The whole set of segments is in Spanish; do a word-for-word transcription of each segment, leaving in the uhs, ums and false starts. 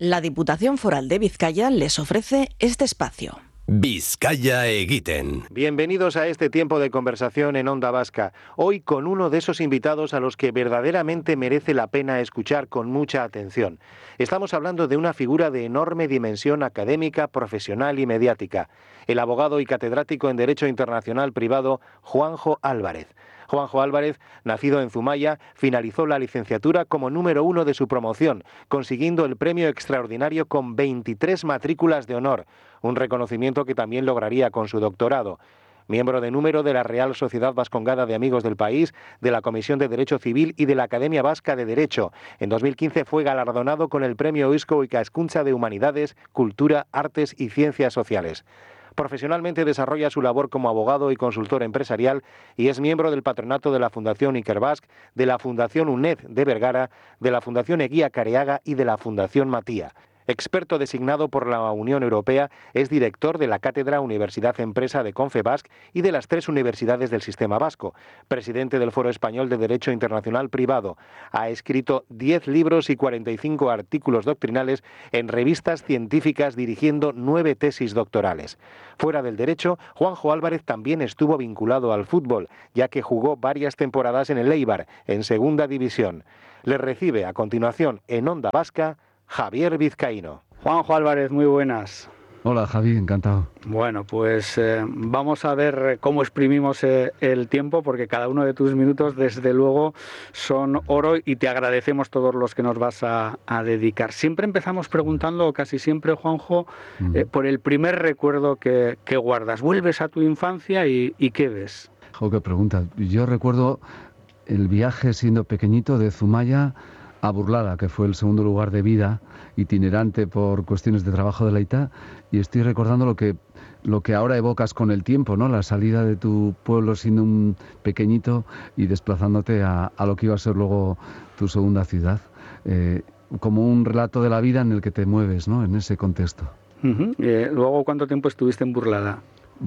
La Diputación Foral de Vizcaya les ofrece este espacio. Vizcaya Egiten. Bienvenidos a este tiempo de conversación en Onda Vasca. Hoy con uno de esos invitados a los que verdaderamente merece la pena escuchar con mucha atención. Estamos hablando de una figura de enorme dimensión académica, profesional y mediática. El abogado y catedrático en Derecho Internacional Privado, Juanjo Álvarez. Juanjo Álvarez, nacido en Zumaya, finalizó la licenciatura como número uno de su promoción, consiguiendo el premio extraordinario con veintitrés matrículas de honor, un reconocimiento que también lograría con su doctorado. Miembro de número de la Real Sociedad Vascongada de Amigos del País, de la Comisión de Derecho Civil y de la Academia Vasca de Derecho. En dos mil quince fue galardonado con el Premio Eusko Ikaskuntza de Humanidades, Cultura, Artes y Ciencias Sociales. Profesionalmente desarrolla su labor como abogado y consultor empresarial y es miembro del patronato de la Fundación Ikerbasque, de la Fundación UNED de Vergara, de la Fundación Eguía Careaga y de la Fundación Matía. Experto designado por la Unión Europea, es director de la Cátedra Universidad Empresa de Confebasque y de las tres universidades del Sistema Vasco, presidente del Foro Español de Derecho Internacional Privado. Ha escrito diez libros y cuarenta y cinco artículos doctrinales en revistas científicas, dirigiendo nueve tesis doctorales. Fuera del derecho, Juanjo Álvarez también estuvo vinculado al fútbol, ya que jugó varias temporadas en el Eibar, en Segunda División. Le recibe a continuación en Onda Vasca Javier Vizcaíno. Juanjo Álvarez, muy buenas. Hola Javi, encantado. Bueno, pues eh, vamos a ver cómo exprimimos eh, el tiempo, porque cada uno de tus minutos desde luego son oro y te agradecemos todos los que nos vas a, a dedicar. Siempre empezamos preguntando, casi siempre, Juanjo, mm. eh, por el primer recuerdo que, que guardas. Vuelves a tu infancia y, y ¿qué ves? Jo, qué pregunta. Yo recuerdo el viaje siendo pequeñito de Zumaya a Burlada, que fue el segundo lugar de vida, itinerante por cuestiones de trabajo de la I T A, y estoy recordando lo que lo que ahora evocas con el tiempo, ¿no? La salida de tu pueblo siendo un pequeñito y desplazándote a, a lo que iba a ser luego tu segunda ciudad, eh, como un relato de la vida en el que te mueves, ¿no? En ese contexto. Uh-huh. Eh, luego, ¿cuánto tiempo estuviste en Burlada?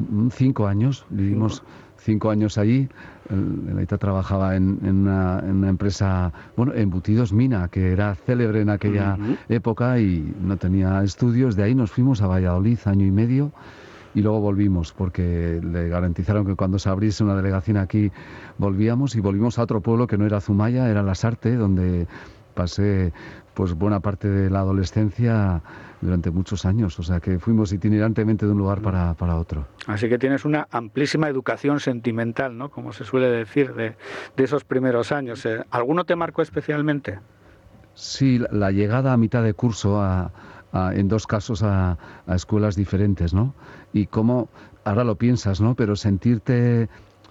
Cinco años, vivimos cinco años allí. El I T A trabajaba en, en, una, en una empresa, bueno, Embutidos Mina, que era célebre en aquella uh-huh. época y no tenía estudios. De ahí nos fuimos a Valladolid año y medio y luego volvimos porque le garantizaron que cuando se abriese una delegación aquí volvíamos, y volvimos a otro pueblo que no era Zumaya, era Lasarte, donde pasé pues buena parte de la adolescencia durante muchos años, o sea que fuimos itinerantemente de un lugar para, para otro. Así que tienes una amplísima educación sentimental, ¿no? Como se suele decir, de, de esos primeros años. ¿Alguno te marcó especialmente? Sí, la, la llegada a mitad de curso, a, a, en dos casos a, a escuelas diferentes, ¿no? Y cómo, ahora lo piensas, ¿no? Pero sentirte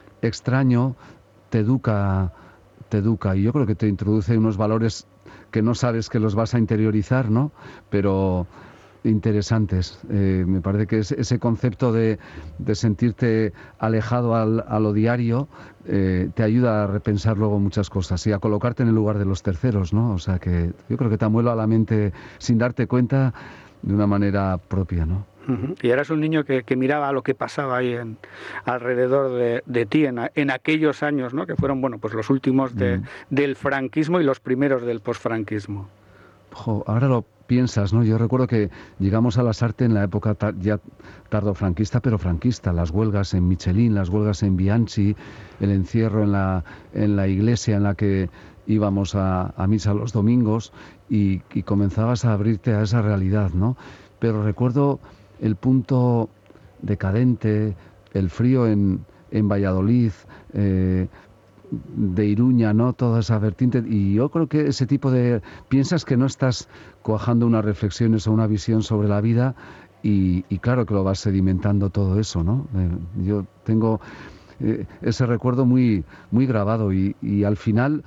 extraño te educa, te educa, y yo creo que te introduce unos valores que no sabes que los vas a interiorizar, ¿no? Pero interesantes. Eh, me parece que es ese concepto de, de sentirte alejado al, a lo diario eh, te ayuda a repensar luego muchas cosas y a colocarte en el lugar de los terceros, ¿no? O sea que yo creo que te amuelo a la mente sin darte cuenta de una manera propia, ¿no? Uh-huh. Y eras un niño que, que miraba lo que pasaba ahí en, alrededor de, de ti en, en aquellos años, ¿no? Que fueron, bueno, pues los últimos de, mm. del franquismo y los primeros del posfranquismo. Jo, ahora lo piensas, ¿no? Yo recuerdo que llegamos a Lasarte en la época ta- ya tardofranquista, pero franquista. Las huelgas en Michelin, las huelgas en Bianchi, el encierro en la, en la iglesia en la que íbamos a, a misa los domingos, y, y comenzabas a abrirte a esa realidad, ¿no? Pero recuerdo el punto decadente, el frío en, en Valladolid, eh, de Iruña, ¿no? Toda esa vertiente, y yo creo que ese tipo de... Piensas que no estás cuajando unas reflexiones o una visión sobre la vida, y, y claro que lo vas sedimentando todo eso, ¿no? Eh, yo tengo eh, ese recuerdo muy, muy grabado, y, y al final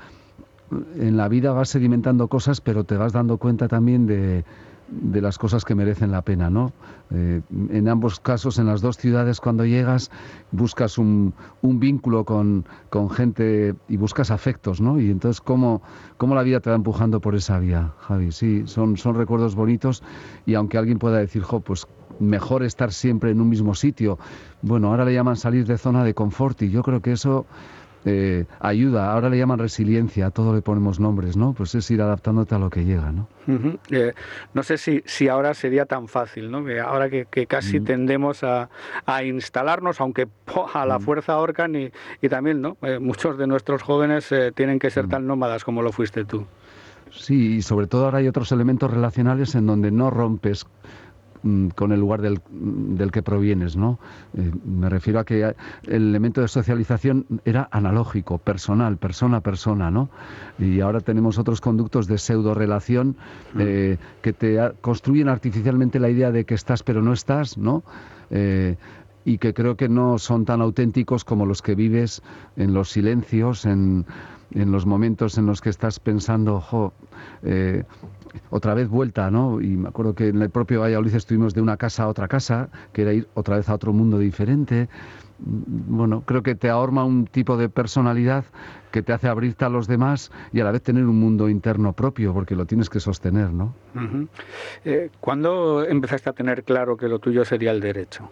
en la vida vas sedimentando cosas, pero te vas dando cuenta también de... de las cosas que merecen la pena, ¿no? Eh, en ambos casos, en las dos ciudades, cuando llegas, buscas un, un vínculo con, con gente y buscas afectos, ¿no? Y entonces, ¿cómo, cómo la vida te va empujando por esa vía, Javi? Sí, son, son recuerdos bonitos, y aunque alguien pueda decir, jo, pues mejor estar siempre en un mismo sitio, bueno, ahora le llaman salir de zona de confort, y yo creo que eso eh, ayuda, ahora le llaman resiliencia, a todo le ponemos nombres, ¿no? Pues es ir adaptándote a lo que llega, ¿no? Uh-huh. Eh, no sé si, si ahora sería tan fácil, ¿no? Que ahora que, que casi uh-huh. tendemos a, a instalarnos, aunque a la uh-huh. fuerza ahorcan, y, y también, ¿no? Eh, muchos de nuestros jóvenes eh, tienen que ser uh-huh. tan nómadas como lo fuiste tú. Sí, y sobre todo ahora hay otros elementos relacionales en donde no rompes con el lugar del, del que provienes, ¿no? Eh, me refiero a que el elemento de socialización era analógico, personal, persona a persona, ¿no? Y ahora tenemos otros conductos de pseudo-relación eh, que te a, construyen artificialmente la idea de que estás pero no estás, ¿no? Eh, y que creo que no son tan auténticos como los que vives en los silencios, en, en los momentos en los que estás pensando, jo, eh, otra vez vuelta, ¿no? Y me acuerdo que en el propio Valladolid estuvimos de una casa a otra casa, que era ir otra vez a otro mundo diferente. Bueno, creo que te ahorma un tipo de personalidad que te hace abrirte a los demás y a la vez tener un mundo interno propio, porque lo tienes que sostener, ¿no? Uh-huh. Eh, ¿Cuándo empezaste a tener claro que lo tuyo sería el derecho?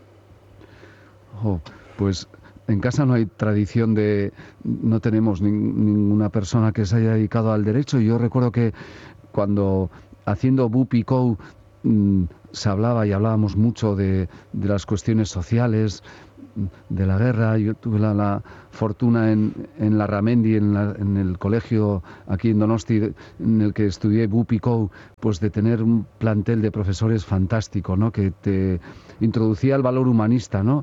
Oh, pues en casa no hay tradición de... no tenemos ni, ninguna persona que se haya dedicado al derecho. Yo recuerdo que cuando haciendo B U P y C O U mmm, se hablaba y hablábamos mucho de, de las cuestiones sociales, de la guerra. Yo tuve la, la fortuna en, en Larramendi, en, la, en el colegio aquí en Donosti, en el que estudié B U P y C O U, pues de tener un plantel de profesores fantástico, ¿no? Que te introducía el valor humanista, ¿no?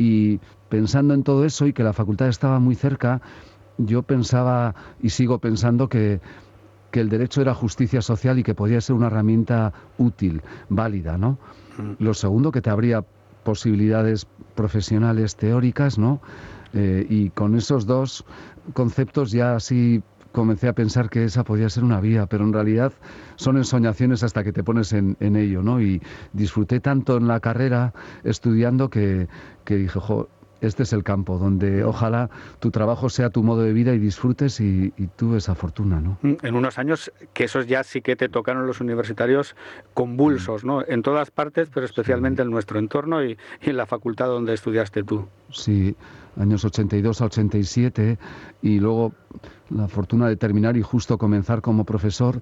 Y pensando en todo eso y que la facultad estaba muy cerca, yo pensaba y sigo pensando que que el derecho era justicia social y que podía ser una herramienta útil, válida, ¿no? Mm. Lo segundo, que te abría posibilidades profesionales teóricas, ¿no? Eh, y con esos dos conceptos ya así comencé a pensar que esa podía ser una vía, pero en realidad son ensoñaciones hasta que te pones en, en ello, ¿no? Y disfruté tanto en la carrera estudiando que, que dije, jo, este es el campo donde ojalá tu trabajo sea tu modo de vida y disfrutes y, y tuve esa fortuna, ¿no? En unos años que esos ya sí que te tocaron los universitarios convulsos, ¿no? En todas partes, pero especialmente sí. En nuestro entorno y, y en la facultad donde estudiaste tú. Sí, años ochenta y dos a ochenta y siete y luego la fortuna de terminar y justo comenzar como profesor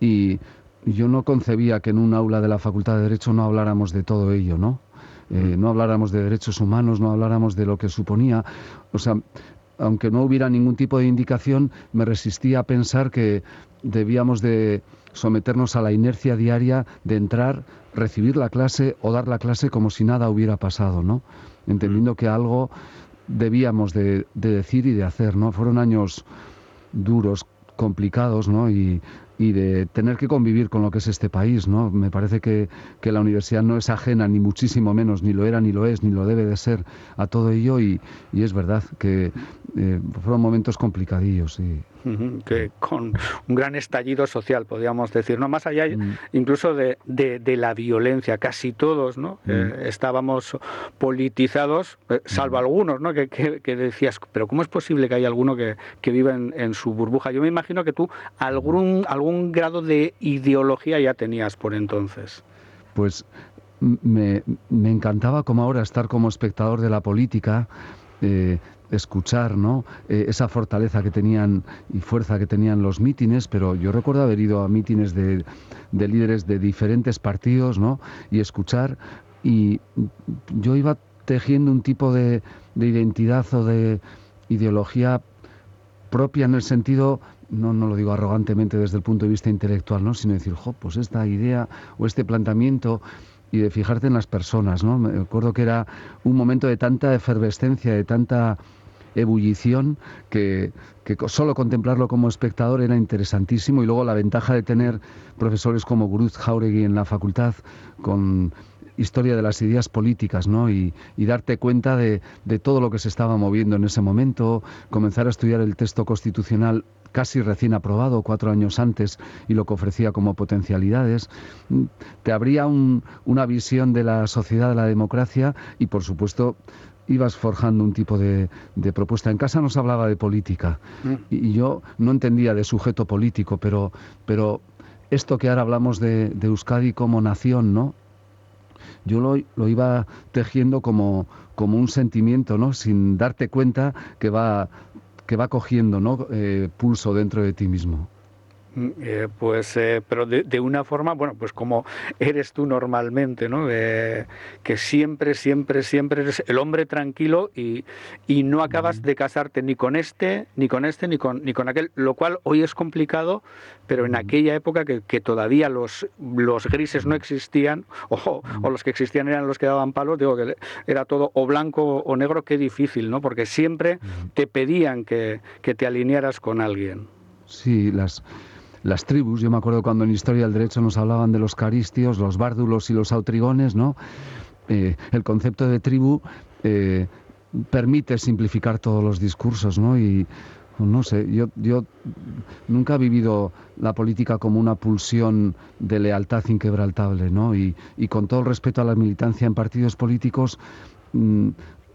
y yo no concebía que en un aula de la Facultad de Derecho no habláramos de todo ello, ¿no? Eh, no habláramos de derechos humanos, no habláramos de lo que suponía. O sea, aunque no hubiera ningún tipo de indicación, me resistía a pensar que debíamos de someternos a la inercia diaria de entrar, recibir la clase o dar la clase como si nada hubiera pasado, ¿no? Entendiendo que algo debíamos de, de decir y de hacer, ¿no? Fueron años duros, complicados, ¿no? Y, y de tener que convivir con lo que es este país, ¿no? Me parece que, que la universidad no es ajena, ni muchísimo menos, ni lo era, ni lo es, ni lo debe de ser a todo ello, y, y es verdad que eh, fueron momentos complicadillos, sí. Uh-huh, que con un gran estallido social, podríamos decir, ¿no? Más allá mm. incluso de, de, de la violencia, casi todos, ¿no? Mm. Eh, estábamos politizados, eh, salvo mm. algunos, ¿no? Que, que, que decías, pero ¿cómo es posible que haya alguno que, que viva en, en su burbuja? Yo me imagino que tú algún, algún grado de ideología ya tenías por entonces. Pues me, me encantaba como ahora estar como espectador de la política, eh, escuchar, ¿no? Eh, esa fortaleza que tenían y fuerza que tenían los mítines, pero yo recuerdo haber ido a mítines de, de líderes de diferentes partidos, ¿no? Y escuchar, y yo iba tejiendo un tipo de, de identidad o de ideología propia en el sentido, no, no lo digo arrogantemente desde el punto de vista intelectual, ¿no? Sino decir, jo, pues esta idea o este planteamiento, y de fijarte en las personas, ¿no? Me acuerdo que era un momento de tanta efervescencia, de tanta ebullición, que, que solo contemplarlo como espectador era interesantísimo, y luego la ventaja de tener profesores como Guruz Jauregui en la facultad, con historia de las ideas políticas, ¿no? Y, y darte cuenta de, de todo lo que se estaba moviendo en ese momento, comenzar a estudiar el texto constitucional casi recién aprobado, cuatro años antes, y lo que ofrecía como potencialidades, te abría un, una visión de la sociedad, de la democracia, y por supuesto ibas forjando un tipo de, de propuesta. En casa nos hablaba de política, mm. y, y yo no entendía de sujeto político, pero, pero esto que ahora hablamos de, de Euskadi como nación, ¿no? Yo lo, lo iba tejiendo como, como un sentimiento, ¿no? Sin darte cuenta que va que va cogiendo, ¿no? eh, pulso dentro de ti mismo. Eh, pues, eh, pero de, de una forma, bueno, pues como eres tú normalmente, ¿no? Eh, que siempre, siempre, siempre eres el hombre tranquilo y, y no acabas de casarte ni con este, ni con este, ni con, ni con aquel, lo cual hoy es complicado, pero en aquella época que, que todavía los, los grises no existían, o, o los que existían eran los que daban palos, digo que era todo o blanco o negro, qué difícil, ¿no? Porque siempre te pedían que, que te alinearas con alguien. Sí, las... Las tribus, yo me acuerdo cuando en Historia del Derecho nos hablaban de los caristios, los bárdulos y los autrigones, ¿no? Eh, el concepto de tribu eh, permite simplificar todos los discursos, ¿no? Y no sé, yo, yo nunca he vivido la política como una pulsión de lealtad inquebrantable, ¿no? Y, y con todo el respeto a la militancia en partidos políticos, mmm,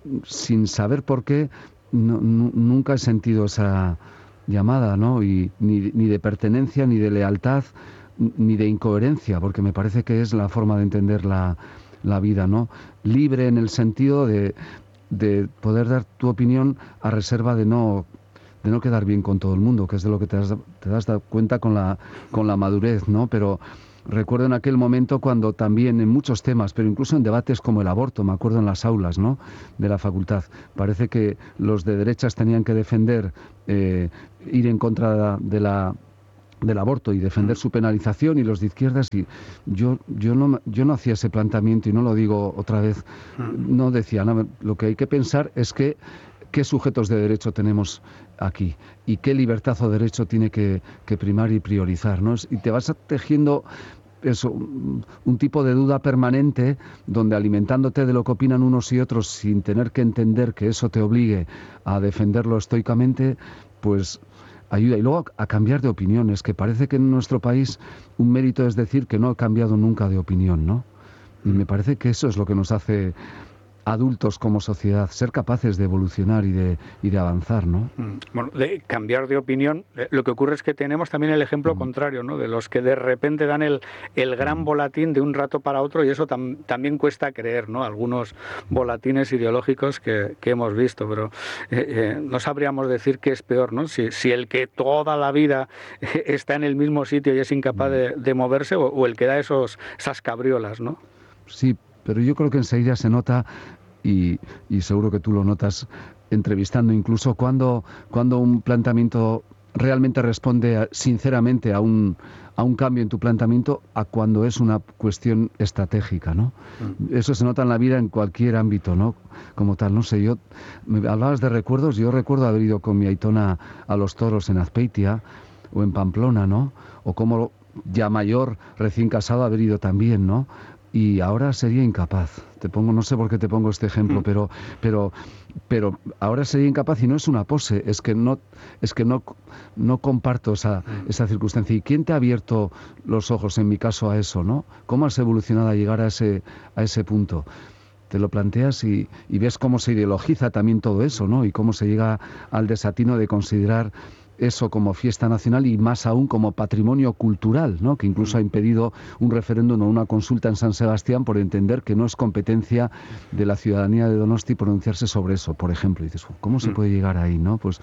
sin saber por qué, no, no, nunca he sentido esa llamada, ¿no? Y ni, ni de pertenencia, ni de lealtad, ni de incoherencia, porque me parece que es la forma de entender la, la vida, ¿no? Libre en el sentido de, de poder dar tu opinión a reserva de no, de no quedar bien con todo el mundo, que es de lo que te das, te das cuenta con la, con la madurez, ¿no? Pero recuerdo en aquel momento cuando también en muchos temas, pero incluso en debates como el aborto, me acuerdo en las aulas, ¿no?, de la facultad, parece que los de derechas tenían que defender, eh, ir en contra de la del aborto y defender su penalización, y los de izquierdas, y yo yo no yo no hacía ese planteamiento, y no lo digo otra vez, no decía, no, lo que hay que pensar es que qué sujetos de derecho tenemos aquí y qué libertad o derecho tiene que, que primar y priorizar, ¿no? Y te vas tejiendo eso, un tipo de duda permanente donde, alimentándote de lo que opinan unos y otros sin tener que entender que eso te obligue a defenderlo estoicamente, pues ayuda. Y luego a cambiar de opiniones, que parece que en nuestro país un mérito es decir que no he cambiado nunca de opinión, ¿no? Y me parece que eso es lo que nos hace adultos como sociedad, ser capaces de evolucionar y de, y de avanzar, ¿no? Bueno, de cambiar de opinión, lo que ocurre es que tenemos también el ejemplo mm. contrario, ¿no? De los que de repente dan el, el gran volatín de un rato para otro, y eso tam, también cuesta creer, ¿no? Algunos volatines ideológicos que, que hemos visto, pero eh, eh, no sabríamos decir qué es peor, ¿no? Si, si el que toda la vida está en el mismo sitio y es incapaz de, de moverse, o, o el que da esos, esas cabriolas, ¿no? Sí, pero yo creo que enseguida se nota, y, y seguro que tú lo notas entrevistando incluso, cuando, cuando un planteamiento realmente responde a, sinceramente a un, a un cambio en tu planteamiento, a cuando es una cuestión estratégica, ¿no? Mm. Eso se nota en la vida en cualquier ámbito, ¿no? Como tal, no sé, yo, me hablabas de recuerdos, yo recuerdo haber ido con mi aitona a los toros en Azpeitia o en Pamplona, ¿no? O como ya mayor, recién casado, haber ido también, ¿no? Y ahora sería incapaz. Te pongo, no sé por qué te pongo este ejemplo, mm. pero, pero, pero ahora sería incapaz, y no es una pose, es que no, es que no, no comparto esa, mm. esa circunstancia. ¿Y quién te ha abierto los ojos, en mi caso, a eso, ¿no? ¿Cómo has evolucionado a llegar a ese, a ese punto? Te lo planteas y, y ves cómo se ideologiza también todo eso, ¿no? Y cómo se llega al desatino de considerar eso como fiesta nacional, y más aún como patrimonio cultural, ¿no? Que incluso ha impedido un referéndum o una consulta en San Sebastián por entender que no es competencia de la ciudadanía de Donosti pronunciarse sobre eso, por ejemplo. Y dices, ¿cómo se puede llegar ahí, no? Pues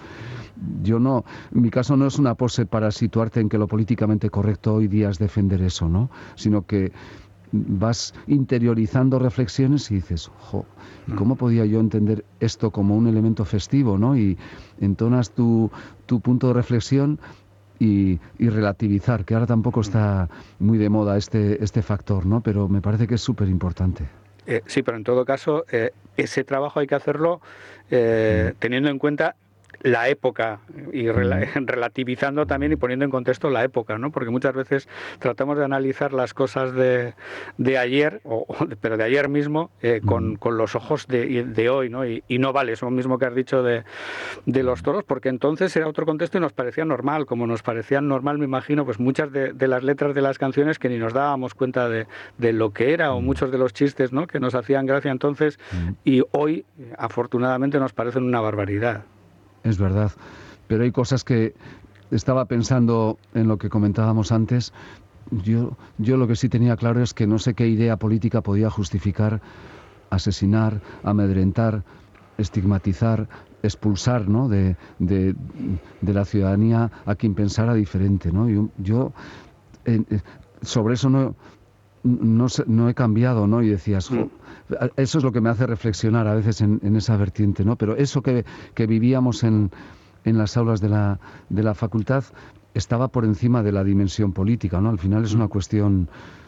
yo no, en mi caso no es una pose para situarte en que lo políticamente correcto hoy día es defender eso, ¿no? Sino que vas interiorizando reflexiones y dices, jo, ¿y cómo podía yo entender esto como un elemento festivo, ¿no? Y entonas tu, tu punto de reflexión y, y relativizar, que ahora tampoco está muy de moda este, este factor, ¿no? Pero me parece que es súper importante. Eh, sí, pero en todo caso, eh, ese trabajo hay que hacerlo eh, mm. teniendo en cuenta la época y rela- relativizando también y poniendo en contexto la época, ¿no? Porque muchas veces tratamos de analizar las cosas de, de ayer, o, o de, pero de ayer mismo, eh, con, con los ojos de, de hoy, ¿no? Y, y no vale eso mismo que has dicho de, de los toros, porque entonces era otro contexto y nos parecía normal, como nos parecían normal, me imagino, pues muchas de, de las letras de las canciones que ni nos dábamos cuenta de, de lo que era, o muchos de los chistes, ¿no? Que nos hacían gracia entonces, y hoy, afortunadamente, nos parecen una barbaridad. Es verdad, pero hay cosas que estaba pensando en lo que comentábamos antes. Yo, yo lo que sí tenía claro es que no sé qué idea política podía justificar asesinar, amedrentar, estigmatizar expulsar, ¿no?, de, de, de la ciudadanía a quien pensara diferente, ¿no? Yo, yo eh, sobre eso no, no, no he cambiado, ¿no? Y decías, jo, eso es lo que me hace reflexionar a veces en, en esa vertiente, ¿no? Pero eso que, que vivíamos en, en las aulas de la, de la facultad estaba por encima de la dimensión política, ¿no? Al final es una cuestión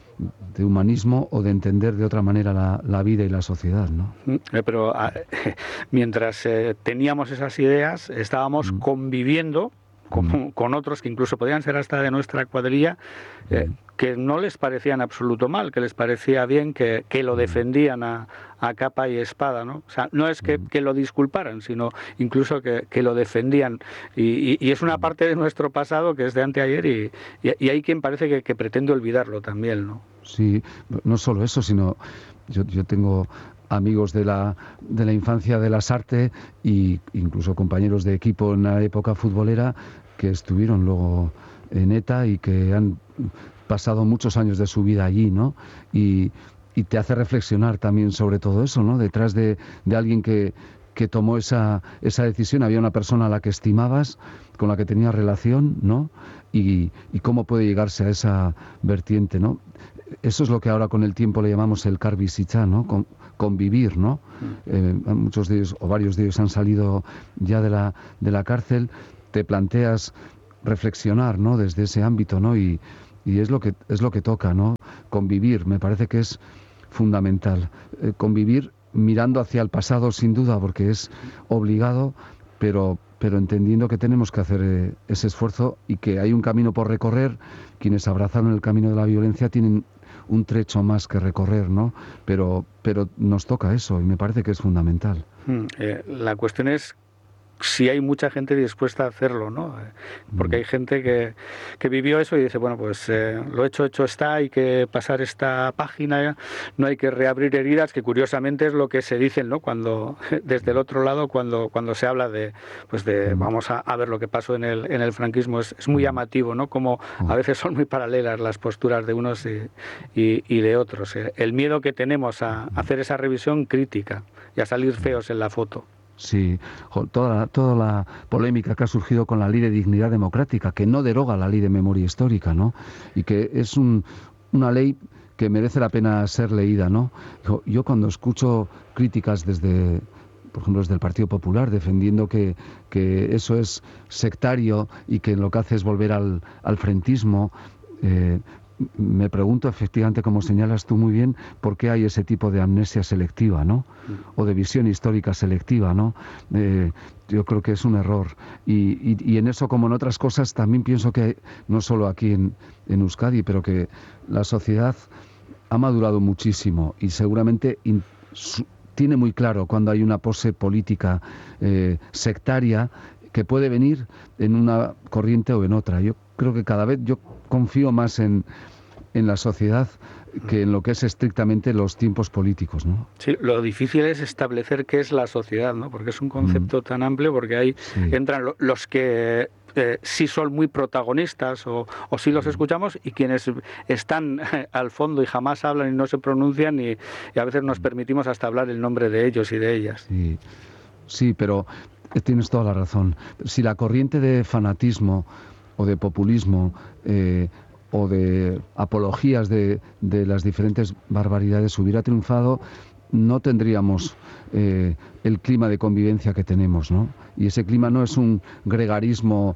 de humanismo o de entender de otra manera la, la vida y la sociedad, ¿no? Pero eh, mientras eh, teníamos esas ideas, estábamos mm. conviviendo con, mm. con otros que incluso podían ser hasta de nuestra cuadrilla, eh, mm. que no les parecía en absoluto mal, que les parecía bien, que, que lo defendían a, a capa y espada, ¿no? O sea, no es que, que lo disculparan, sino incluso que, que lo defendían. Y, y, y es una parte de nuestro pasado que es de anteayer y, y, y hay quien parece que, que pretende olvidarlo también, ¿no? Sí, no solo eso, sino yo, yo tengo amigos de la, de la infancia de las Artes e incluso compañeros de equipo en la época futbolera que estuvieron luego en ETA y que han pasado muchos años de su vida allí, ¿no? Y, y te hace reflexionar también sobre todo eso, ¿no? Detrás de, de alguien que, que tomó esa, esa decisión había una persona a la que estimabas, con la que tenías relación, ¿no? Y, y cómo puede llegarse a esa vertiente, ¿no? Eso es lo que ahora con el tiempo le llamamos el kar bizitza, ¿no? Con, convivir, ¿no? Eh, muchos de ellos, o varios de ellos han salido ya de la, de la cárcel. Te planteas reflexionar, ¿no? Desde ese ámbito, ¿no? Y, y es lo que es lo que toca, ¿no? Convivir, me parece que es fundamental. Eh, convivir mirando hacia el pasado, sin duda, porque es obligado, pero pero entendiendo que tenemos que hacer eh, ese esfuerzo y que hay un camino por recorrer. Quienes abrazaron el camino de la violencia tienen un trecho más que recorrer, ¿no? Pero, pero nos toca eso y me parece que es fundamental. Hmm, eh, la cuestión es si hay mucha gente dispuesta a hacerlo, ¿no? Porque hay gente que, que vivió eso y dice, bueno, pues eh, lo hecho, hecho está, hay que pasar esta página, no hay que reabrir heridas, que curiosamente es lo que se dicen, ¿no? Cuando, desde el otro lado, cuando, cuando se habla de, pues de, vamos a, a ver lo que pasó en el, en el franquismo, es, es muy llamativo, ¿no? Como a veces son muy paralelas las posturas de unos y, y, y de otros. El miedo que tenemos a hacer esa revisión crítica y a salir feos en la foto. Sí, toda, toda la polémica que ha surgido con la Ley de Dignidad Democrática, que no deroga la Ley de Memoria Histórica, ¿no? Y que es un, una ley que merece la pena ser leída, ¿no? Yo, yo cuando escucho críticas desde, por ejemplo, desde el Partido Popular, defendiendo que, que eso es sectario y que lo que hace es volver al, al frentismo, eh, me pregunto efectivamente, como señalas tú muy bien, por qué hay ese tipo de amnesia selectiva, ¿no? O de visión histórica selectiva, ¿no? Eh, yo creo que es un error. Y, y, y en eso, como en otras cosas, también pienso que, no solo aquí en, en Euskadi, pero que la sociedad ha madurado muchísimo y seguramente in, su, tiene muy claro cuando hay una pose política eh, sectaria que puede venir en una corriente o en otra. Yo creo que cada vez yo confío más en, en la sociedad que en lo que es estrictamente los tiempos políticos, ¿no? Sí, lo difícil es establecer qué es la sociedad, ¿no? Porque es un concepto mm. tan amplio, porque ahí sí. entran lo, los que eh, sí son muy protagonistas o, o sí los escuchamos y quienes están al fondo y jamás hablan y no se pronuncian y, y a veces nos permitimos hasta hablar el nombre de ellos y de ellas. Sí, sí, pero tienes toda la razón. Si la corriente de fanatismo o de populismo eh, o de apologías de, de las diferentes barbaridades hubiera triunfado, no tendríamos eh, el clima de convivencia que tenemos, ¿no? Y ese clima no es un gregarismo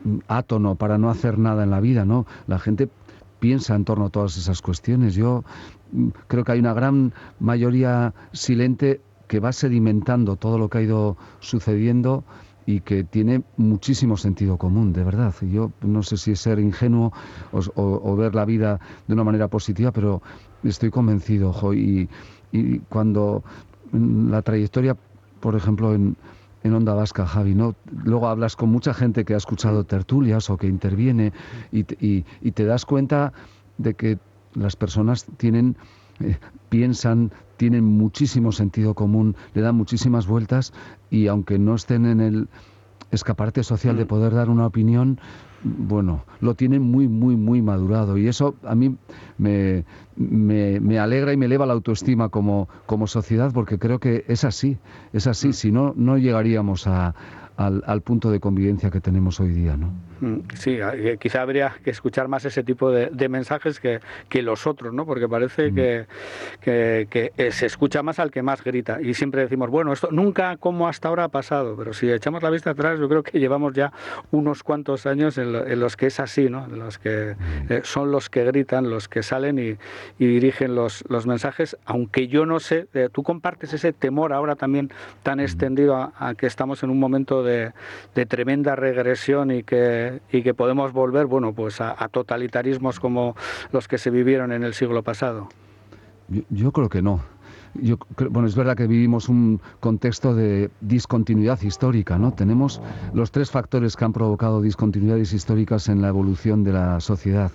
átono para no hacer nada en la vida, ¿no? La gente piensa en torno a todas esas cuestiones. Yo creo que hay una gran mayoría silente que va sedimentando todo lo que ha ido sucediendo y que tiene muchísimo sentido común, de verdad. Yo no sé si es ser ingenuo o, o, o ver la vida de una manera positiva, pero estoy convencido, jo, y, y cuando la trayectoria, por ejemplo, en, en Onda Vasca, Javi, ¿no? Luego hablas con mucha gente que ha escuchado tertulias o que interviene y, y, y te das cuenta de que las personas tienen... Eh, piensan, tienen muchísimo sentido común, le dan muchísimas vueltas y aunque no estén en el escaparate social de poder dar una opinión, bueno, lo tienen muy, muy, muy madurado, y eso a mí me, me, me alegra y me eleva la autoestima como, como sociedad, porque creo que es así, es así, si no, no llegaríamos a, al, al punto de convivencia que tenemos hoy día, ¿no? Sí, quizá habría que escuchar más ese tipo de, de mensajes que, que los otros, ¿no? Porque parece mm. que, que, que se escucha más al que más grita, y siempre decimos, bueno, esto nunca como hasta ahora ha pasado, pero si echamos la vista atrás, yo creo que llevamos ya unos cuantos años en, lo, en los que es así, ¿no? En los que eh, son los que gritan, los que salen y, y dirigen los, los mensajes, aunque yo no sé, eh, tú compartes ese temor ahora también tan extendido a, a que estamos en un momento de, de tremenda regresión y que y que podemos volver, bueno, pues a, a totalitarismos como los que se vivieron en el siglo pasado. Yo, yo creo que no. Yo, bueno, es verdad que vivimos un contexto de discontinuidad histórica, ¿no? Tenemos los tres factores que han provocado discontinuidades históricas en la evolución de la sociedad.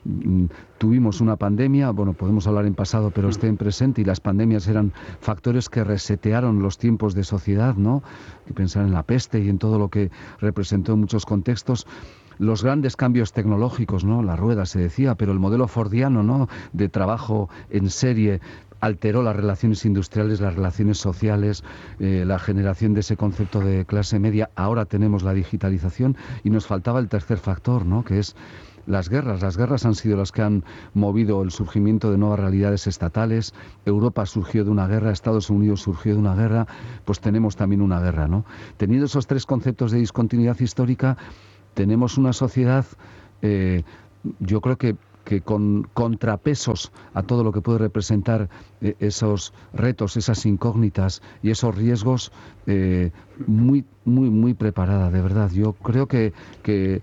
Tuvimos una pandemia, bueno, podemos hablar en pasado, pero esté en presente, y las pandemias eran factores que resetearon los tiempos de sociedad, ¿no? Y pensar en la peste y en todo lo que representó en muchos contextos. Los grandes cambios tecnológicos, ¿no? La rueda se decía, pero el modelo fordiano, ¿no? De trabajo en serie alteró las relaciones industriales, las relaciones sociales, eh, la generación de ese concepto de clase media. Ahora tenemos la digitalización y nos faltaba el tercer factor, ¿no? Que es las guerras. Las guerras han sido las que han movido el surgimiento de nuevas realidades estatales. Europa surgió de una guerra, Estados Unidos surgió de una guerra, pues tenemos también una guerra, ¿no? Teniendo esos tres conceptos de discontinuidad histórica, tenemos una sociedad, eh, yo creo que que con contrapesos a todo lo que puede representar eh, esos retos, esas incógnitas y esos riesgos, eh, muy, muy, muy preparada, de verdad. Yo creo que, que,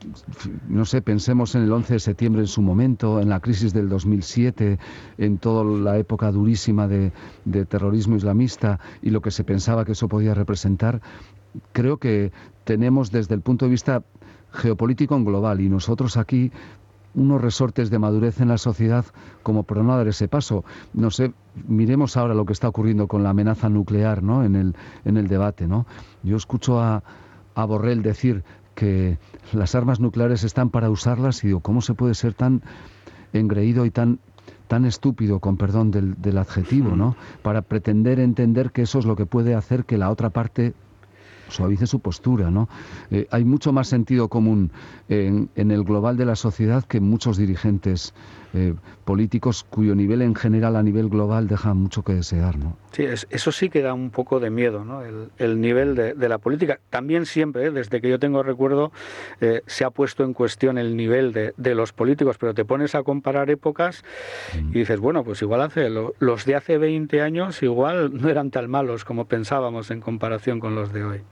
no sé, pensemos en el once de septiembre en su momento, en la crisis del dos mil siete, en toda la época durísima de, de terrorismo islamista y lo que se pensaba que eso podía representar. Creo que tenemos desde el punto de vista geopolítico en global, y nosotros aquí unos resortes de madurez en la sociedad como para no dar ese paso. No sé, miremos ahora lo que está ocurriendo con la amenaza nuclear, ¿no? En el, en el debate, ¿no? Yo escucho a, a Borrell decir que las armas nucleares están para usarlas, y digo, ¿cómo se puede ser tan engreído y tan tan estúpido, con perdón del, del adjetivo, ¿no? Para pretender entender que eso es lo que puede hacer que la otra parte suavice su postura, ¿no? Eh, hay mucho más sentido común en, en el global de la sociedad que muchos dirigentes eh, políticos cuyo nivel en general a nivel global deja mucho que desear, ¿no? Sí, es, eso sí que da un poco de miedo, ¿no? El, el nivel de, de la política. También siempre, ¿eh? Desde que yo tengo recuerdo, eh, se ha puesto en cuestión el nivel de, de los políticos, pero te pones a comparar épocas mm. y dices, bueno, pues igual hace lo, los de hace veinte años igual no eran tan malos como pensábamos en comparación con los de hoy.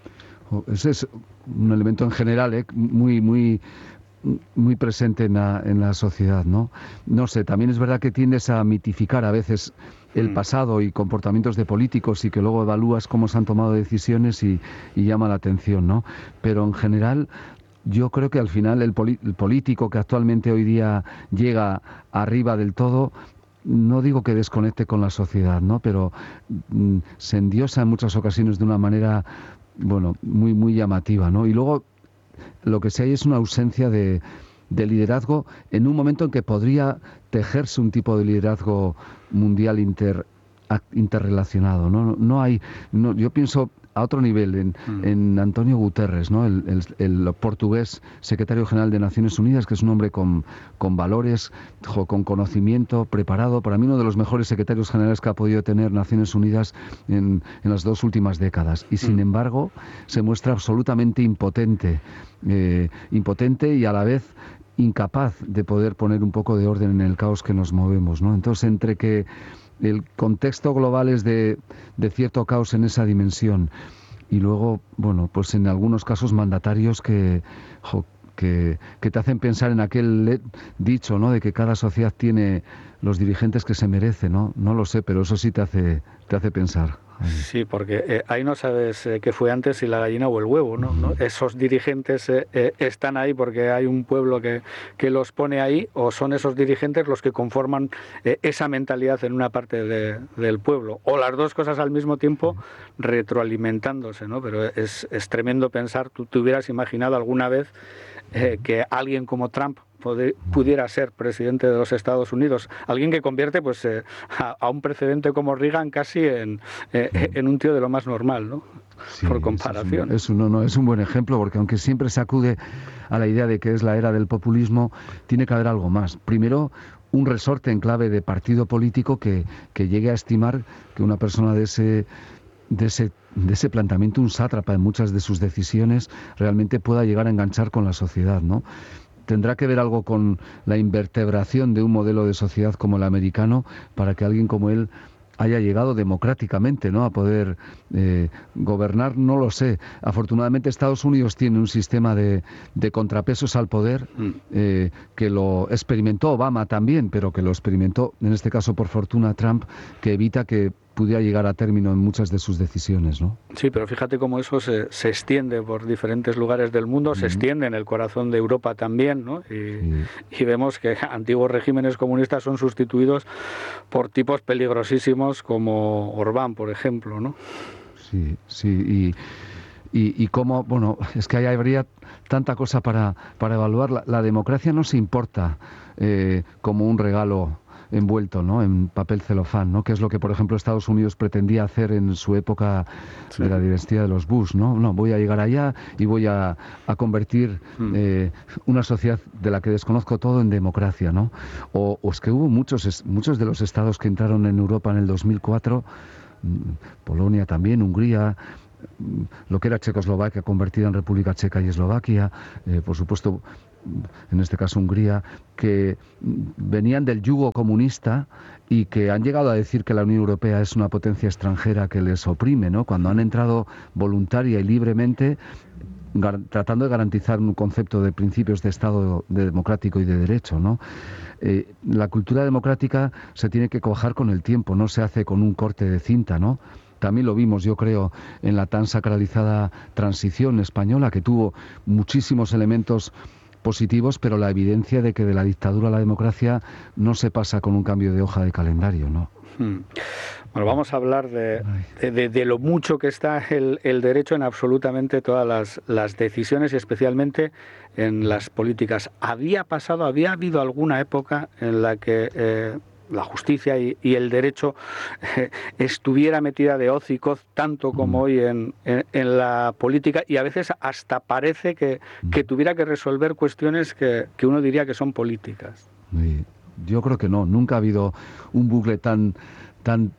Ese es un elemento en general, ¿eh? muy muy muy presente en la, en la sociedad, ¿no? No sé, también es verdad que tiendes a mitificar a veces el pasado y comportamientos de políticos, y que luego evalúas cómo se han tomado decisiones y, y llama la atención, ¿no? Pero en general yo creo que al final el, poli- el político que actualmente hoy día llega arriba del todo, no digo que desconecte con la sociedad, ¿no? Pero mm, se endiosa en muchas ocasiones de una manera, bueno, muy muy llamativa, ¿no? Y luego lo que sí hay es una ausencia de, de liderazgo en un momento en que podría tejerse un tipo de liderazgo mundial inter, interrelacionado, ¿no? No hay, no, yo pienso a otro nivel en, mm. en Antonio Guterres, ¿no? El, el, el portugués secretario general de Naciones Unidas, que es un hombre con, con valores, con conocimiento, preparado, para mí uno de los mejores secretarios generales que ha podido tener Naciones Unidas en, en las dos últimas décadas, y sin mm. embargo se muestra absolutamente impotente, eh, impotente y a la vez incapaz de poder poner un poco de orden en el caos que nos movemos, ¿no? Entonces, entre que el contexto global es de, de cierto caos en esa dimensión, y luego, bueno, pues en algunos casos mandatarios que, jo, que, que te hacen pensar en aquel dicho, ¿no? De que cada sociedad tiene los dirigentes que se merece, ¿no? No lo sé, pero eso sí te hace, te hace pensar. Sí, porque eh, ahí no sabes eh, qué fue antes, si la gallina o el huevo, ¿no? ¿no? Esos dirigentes eh, eh, están ahí porque hay un pueblo que, que los pone ahí, o son esos dirigentes los que conforman eh, esa mentalidad en una parte de, del pueblo, o las dos cosas al mismo tiempo retroalimentándose, ¿no? Pero es, es tremendo pensar, tú te hubieras imaginado alguna vez eh, que alguien como Trump pudiera ser presidente de los Estados Unidos, alguien que convierte pues eh, a, a un precedente como Reagan casi en, eh, en un tío de lo más normal, ¿no? Sí, por comparación. Es un, es, un, no, es un buen ejemplo, porque aunque siempre se acude a la idea de que es la era del populismo, tiene que haber algo más. Primero, un resorte en clave de partido político que, que llegue a estimar que una persona de ese de ese de ese planteamiento, un sátrapa en muchas de sus decisiones, realmente pueda llegar a enganchar con la sociedad, ¿no? Tendrá que ver algo con la invertebración de un modelo de sociedad como el americano para que alguien como él haya llegado democráticamente, ¿no?, a poder eh, gobernar, no lo sé. Afortunadamente Estados Unidos tiene un sistema de, de contrapesos al poder eh, que lo experimentó Obama también, pero que lo experimentó, en este caso por fortuna, Trump, que evita que pudiera llegar a término en muchas de sus decisiones, ¿no? Sí, pero fíjate cómo eso se, se extiende por diferentes lugares del mundo, uh-huh. se extiende en el corazón de Europa también, ¿no? Y, sí. y vemos que antiguos regímenes comunistas son sustituidos por tipos peligrosísimos como Orbán, por ejemplo, ¿no? Sí, sí, y... Y, y cómo, bueno, es que ahí habría tanta cosa para, para evaluar. La, la democracia no se importa eh, como un regalo envuelto, ¿no?, en papel celofán, ¿no?, que es lo que, por ejemplo, Estados Unidos pretendía hacer en su época sí. de la dinastía de los Bush, ¿no? No, voy a llegar allá y voy a, a convertir mm. eh, una sociedad de la que desconozco todo en democracia, ¿no? O, o es que hubo muchos, muchos de los estados que entraron en Europa en el dos mil cuatro, Polonia también, Hungría, lo que era Checoslovaquia convertida en República Checa y Eslovaquia, eh, por supuesto, en este caso Hungría, que venían del yugo comunista y que han llegado a decir que la Unión Europea es una potencia extranjera que les oprime, ¿no?, cuando han entrado voluntaria y libremente, tratando de garantizar un concepto de principios de Estado de democrático y de derecho, ¿no? Eh, la cultura democrática se tiene que cuajar con el tiempo, no se hace con un corte de cinta, ¿no? También lo vimos, yo creo, en la tan sacralizada transición española, que tuvo muchísimos elementos positivos, pero la evidencia de que de la dictadura a la democracia no se pasa con un cambio de hoja de calendario, ¿no? Hmm. Bueno, vamos a hablar de, de, de, de lo mucho que está el, el derecho en absolutamente todas las, las decisiones y especialmente en las políticas. ¿Había pasado, había habido alguna época en la que eh, la justicia y, y el derecho eh, estuviera metida de hoz y coz tanto como mm. hoy en, en, en la política, y a veces hasta parece que, que tuviera que resolver cuestiones que, que uno diría que son políticas? Sí. Yo creo que no, nunca ha habido un bucle tan, tan,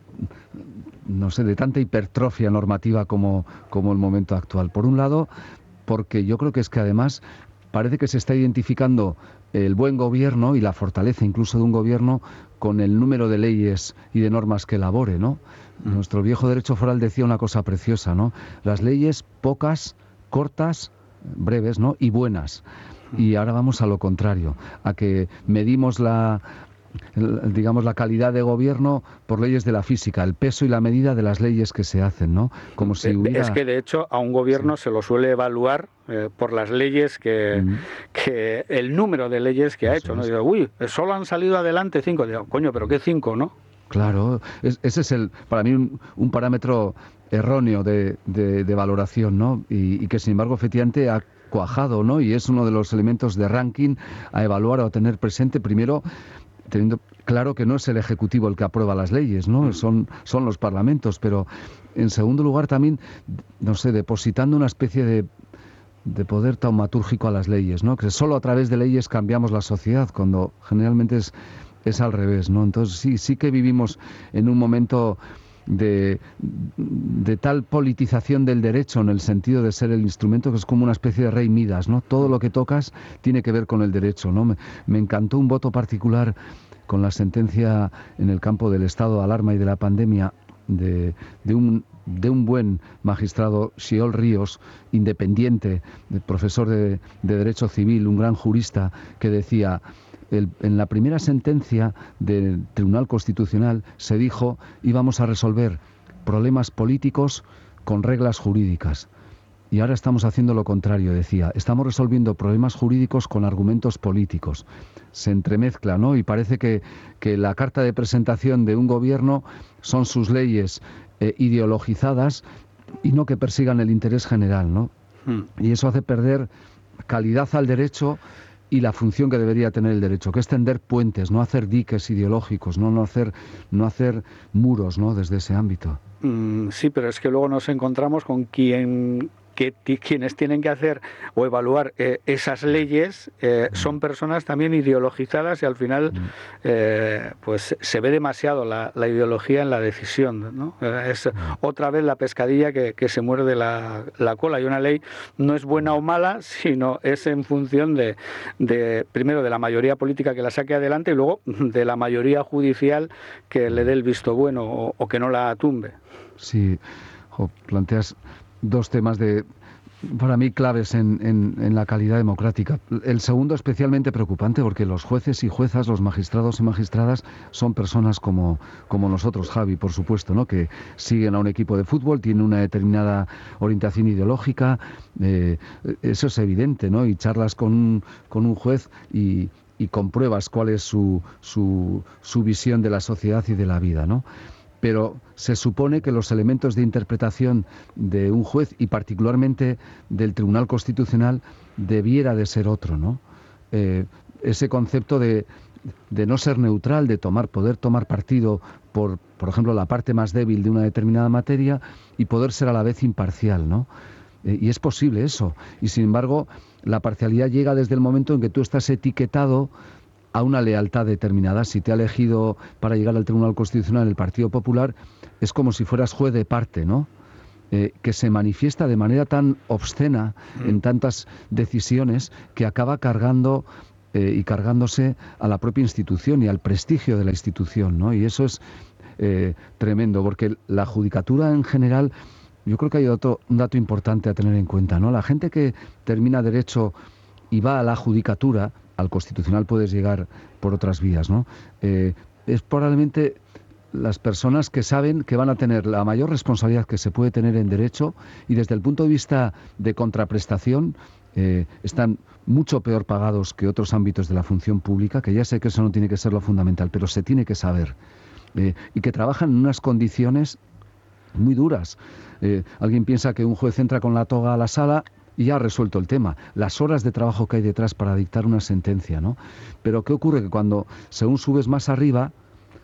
no sé, de tanta hipertrofia normativa como, como el momento actual. Por un lado, porque yo creo que es que además parece que se está identificando el buen gobierno y la fortaleza incluso de un gobierno con el número de leyes y de normas que elabore, ¿no? Mm. Nuestro viejo derecho foral decía una cosa preciosa, ¿no? Las leyes pocas, cortas, breves, ¿no?, y buenas. Y ahora vamos a lo contrario, a que medimos la, digamos, la calidad de gobierno por leyes de la física, el peso y la medida de las leyes que se hacen, ¿no? Como si hubiera... Es que, de hecho, a un gobierno sí. se lo suele evaluar eh, por las leyes que, mm. que... el número de leyes que Eso ha hecho, ¿no? Digo, uy, solo han salido adelante cinco. Digo, coño, ¿pero qué cinco, no? Claro, es, ese es el, para mí un, un parámetro erróneo de, de, de valoración, ¿no? Y, y que, sin embargo, efectivamente ha cuajado, ¿no? Y es uno de los elementos de ranking a evaluar o a tener presente, primero teniendo claro que no es el Ejecutivo el que aprueba las leyes, ¿no? Son, son los parlamentos, pero en segundo lugar también, no sé, depositando una especie de, de poder taumatúrgico a las leyes, ¿no? Que solo a través de leyes cambiamos la sociedad, cuando generalmente es, es al revés, ¿no? Entonces sí, sí que vivimos en un momento De, de tal politización del derecho, en el sentido de ser el instrumento que es como una especie de rey Midas, ¿no? Todo lo que tocas tiene que ver con el derecho, ¿no? Me, me encantó un voto particular con la sentencia en el campo del estado de alarma y de la pandemia de, de un de un buen magistrado, Xiol Ríos, independiente, profesor de, de Derecho Civil, un gran jurista, que decía: El, en la primera sentencia del Tribunal Constitucional se dijo íbamos a resolver problemas políticos con reglas jurídicas. Y ahora estamos haciendo lo contrario, decía. Estamos resolviendo problemas jurídicos con argumentos políticos. Se entremezcla, ¿no? Y parece que, que la carta de presentación de un gobierno son sus leyes eh, ideologizadas y no que persigan el interés general, ¿no? Hmm. Y eso hace perder calidad al derecho y la función que debería tener el derecho, que es tender puentes, no hacer diques ideológicos, no, no, hacer, no hacer muros, ¿no? Desde ese ámbito. Mm, sí, pero es que luego nos encontramos con quien... que t- quienes tienen que hacer o evaluar eh, esas leyes eh, son personas también ideologizadas y al final eh, pues se ve demasiado la, la ideología en la decisión, ¿no? Es otra vez la pescadilla que, que se muerde la, la cola, y una ley no es buena o mala, sino es en función de, de primero de la mayoría política que la saque adelante y luego de la mayoría judicial que le dé el visto bueno o, o que no la tumbe. Sí, jo, planteas dos temas de, para mí, claves en, en, en la calidad democrática. El segundo especialmente preocupante porque los jueces y juezas, los magistrados y magistradas son personas como, como nosotros, Javi, por supuesto, ¿no? Que siguen a un equipo de fútbol, tienen una determinada orientación ideológica, eh, eso es evidente, ¿no? Y charlas con un, con un juez y, y compruebas cuál es su, su, su visión de la sociedad y de la vida, ¿no? Pero se supone que los elementos de interpretación de un juez y particularmente del Tribunal Constitucional debiera de ser otro, ¿no? Eh, ese concepto de, de no ser neutral, de tomar, poder tomar partido por, por ejemplo, la parte más débil de una determinada materia y poder ser a la vez imparcial, ¿no? Eh, y es posible eso. Y sin embargo, la parcialidad llega desde el momento en que tú estás etiquetado a una lealtad determinada. Si te ha elegido para llegar al Tribunal Constitucional el Partido Popular, es como si fueras juez de parte, ¿no? Eh, que se manifiesta de manera tan obscena mm. en tantas decisiones que acaba cargando eh, y cargándose a la propia institución y al prestigio de la institución, ¿no? Y eso es eh, tremendo, porque la judicatura en general, yo creo que hay otro, un dato importante a tener en cuenta, ¿no? La gente que termina derecho y va a la judicatura, al Constitucional puedes llegar por otras vías, ¿no? Eh, es probablemente las personas que saben que van a tener la mayor responsabilidad que se puede tener en derecho y desde el punto de vista de contraprestación eh, están mucho peor pagados que otros ámbitos de la función pública, que ya sé que eso no tiene que ser lo fundamental, pero se tiene que saber. Eh, y que trabajan en unas condiciones muy duras. Eh, alguien piensa que un juez entra con la toga a la sala y ya ha resuelto el tema. Las horas de trabajo que hay detrás para dictar una sentencia, ¿no? Pero ¿qué ocurre? Que cuando, según subes más arriba,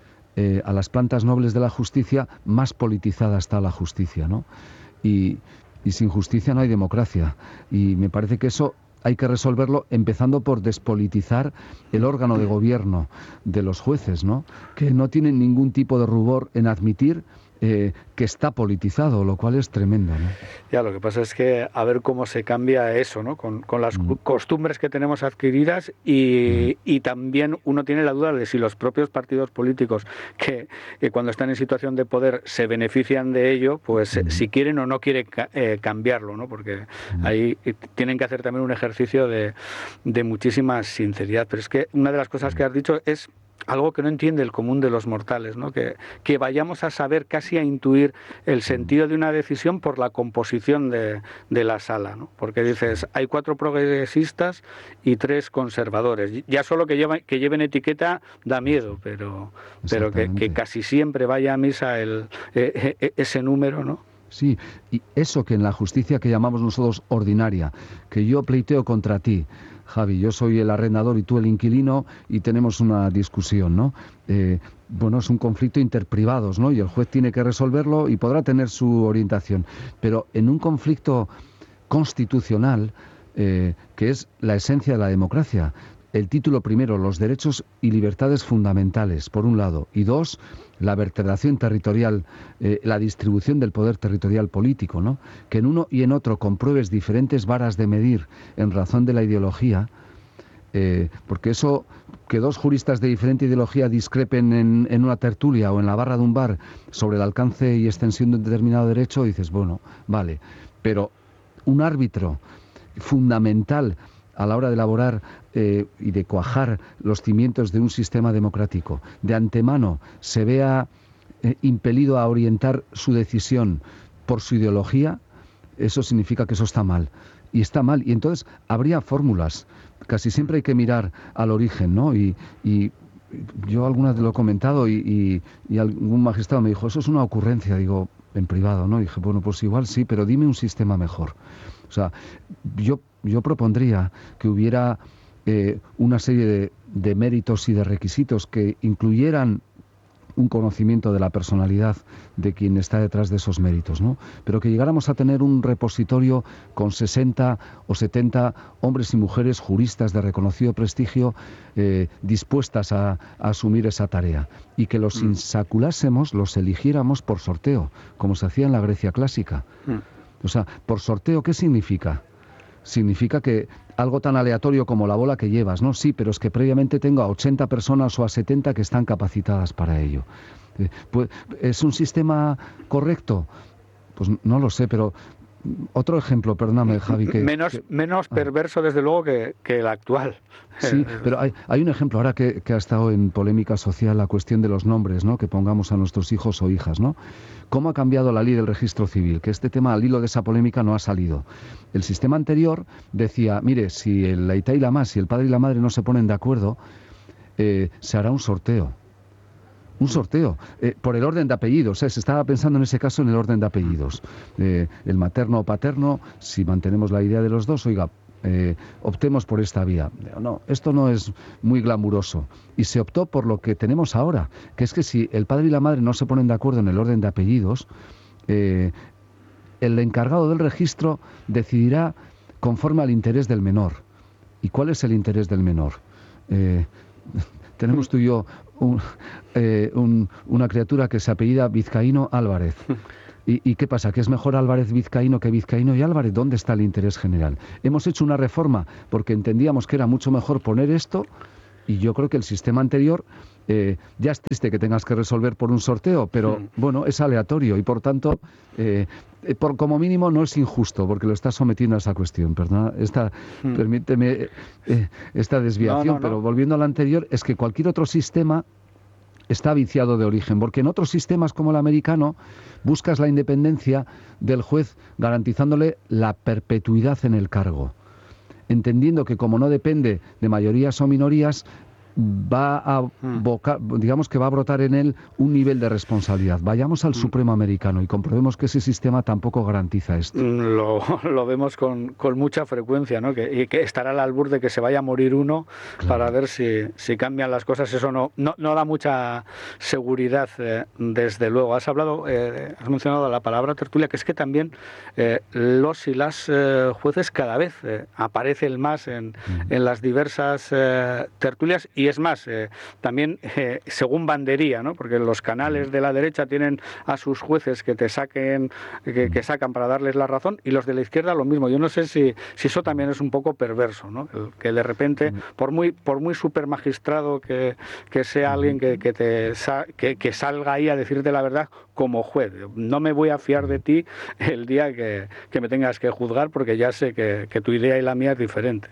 eh, a las plantas nobles de la justicia, más politizada está la justicia, ¿no? Y, y sin justicia no hay democracia. Y me parece que eso hay que resolverlo empezando por despolitizar el órgano de gobierno de los jueces, ¿no? Que no tienen ningún tipo de rubor en admitir Eh, que está politizado, lo cual es tremendo, ¿no? Ya, lo que pasa es que a ver cómo se cambia eso, ¿no? Con, con las mm. costumbres que tenemos adquiridas y, mm. y también uno tiene la duda de si los propios partidos políticos que, que cuando están en situación de poder se benefician de ello, pues mm. si quieren o no quieren eh, cambiarlo, ¿no? Porque mm. ahí tienen que hacer también un ejercicio de, de muchísima sinceridad. Pero es que una de las cosas que has dicho es algo que no entiende el común de los mortales, ¿no? Que, que vayamos a saber, casi a intuir el sentido de una decisión por la composición de, de la sala, ¿no? Porque dices, hay cuatro progresistas y tres conservadores. Ya solo que llevan, que lleven etiqueta da miedo, pero, pero que, que casi siempre vaya a misa el, eh, eh, ese número, ¿no? Sí, y eso que en la justicia que llamamos nosotros ordinaria, que yo pleiteo contra ti, Javi, yo soy el arrendador y tú el inquilino y tenemos una discusión, ¿no? Eh, bueno, es un conflicto interprivados, ¿no? Y el juez tiene que resolverlo y podrá tener su orientación. Pero en un conflicto constitucional, eh, que es la esencia de la democracia, el título primero, los derechos y libertades fundamentales, por un lado, y dos, la vertebración territorial, eh, la distribución del poder territorial político, ¿no? Que en uno y en otro compruebes diferentes varas de medir en razón de la ideología, eh, porque eso, que dos juristas de diferente ideología discrepen en, en una tertulia o en la barra de un bar sobre el alcance y extensión de un determinado derecho, dices, bueno, vale, pero un árbitro fundamental a la hora de elaborar eh, y de cuajar los cimientos de un sistema democrático, de antemano se vea eh, impelido a orientar su decisión por su ideología, eso significa que eso está mal. Y está mal. Y entonces habría fórmulas. Casi siempre hay que mirar al origen, ¿no? Y, y yo alguna vez lo he comentado y, y, y algún magistrado me dijo, eso es una ocurrencia, digo, en privado, ¿no? Y dije, bueno, pues igual sí, pero dime un sistema mejor. O sea, yo, yo propondría que hubiera eh, una serie de, de méritos y de requisitos que incluyeran un conocimiento de la personalidad de quien está detrás de esos méritos, ¿no? Pero que llegáramos a tener un repositorio con sesenta o setenta hombres y mujeres juristas de reconocido prestigio eh, dispuestas a, a asumir esa tarea y que los mm. insaculásemos, los eligiéramos por sorteo, como se hacía en la Grecia clásica. Mm. O sea, por sorteo, ¿qué significa? Significa que algo tan aleatorio como la bola que llevas, ¿no? Sí, pero es que previamente tengo a ochenta personas o a setenta que están capacitadas para ello. Eh, pues, ¿es un sistema correcto? Pues no lo sé, pero otro ejemplo, perdóname, Javi. Que, menos que, menos perverso, ah. desde luego, que, que el actual. Sí, pero hay, hay un ejemplo ahora que, que ha estado en polémica social, la cuestión de los nombres, ¿no? Que pongamos a nuestros hijos o hijas, ¿no? ¿Cómo ha cambiado la ley del registro civil? Que este tema, al hilo de esa polémica, no ha salido. El sistema anterior decía, mire, si el Aitá y la Mas, si el padre y la madre no se ponen de acuerdo, eh, se hará un sorteo. Un sorteo, eh, por el orden de apellidos, ¿eh? Se estaba pensando en ese caso en el orden de apellidos. Eh, el materno o paterno, si mantenemos la idea de los dos, oiga, eh, optemos por esta vía. No, esto no es muy glamuroso. Y se optó por lo que tenemos ahora, que es que si el padre y la madre no se ponen de acuerdo en el orden de apellidos, eh, el encargado del registro decidirá conforme al interés del menor. ¿Y cuál es el interés del menor? Eh, tenemos tú y yo un, eh, un, una criatura que se apellida Vizcaíno Álvarez. ¿Y, ¿Y qué pasa? ¿Que es mejor Álvarez Vizcaíno que Vizcaíno y Álvarez? ¿Dónde está el interés general? Hemos hecho una reforma porque entendíamos que era mucho mejor poner esto, y yo creo que el sistema anterior, eh, ya es triste que tengas que resolver por un sorteo, pero mm. bueno, es aleatorio y por tanto, eh, por como mínimo no es injusto porque lo estás sometiendo a esa cuestión. Perdona, esta, mm. permíteme eh, esta desviación, no, no, no. Pero volviendo al anterior, es que cualquier otro sistema está viciado de origen, porque en otros sistemas como el americano buscas la independencia del juez garantizándole la perpetuidad en el cargo, entendiendo que como no depende de mayorías o minorías, va a boca, digamos que va a brotar en él un nivel de responsabilidad. Vayamos al mm. Supremo americano y comprobemos que ese sistema tampoco garantiza esto. Lo, lo vemos con, con mucha frecuencia, ¿no? Que, y que estará al albur de que se vaya a morir uno, claro, para ver si, si cambian las cosas. Eso no, no, no da mucha seguridad, eh, desde luego. Has hablado, eh, has mencionado la palabra tertulia, que es que también eh, los y las eh, jueces cada vez eh, aparecen más en, mm. en las diversas eh, tertulias. Y es más, eh, también eh, según bandería, ¿no? Porque los canales de la derecha tienen a sus jueces que te saquen, que, que sacan para darles la razón, y los de la izquierda lo mismo. Yo no sé si, si eso también es un poco perverso, ¿no? El, que de repente, por muy por muy super magistrado que, que sea alguien que, que, te, que, que salga ahí a decirte la verdad como juez, no me voy a fiar de ti el día que, que me tengas que juzgar porque ya sé que, que tu idea y la mía es diferente.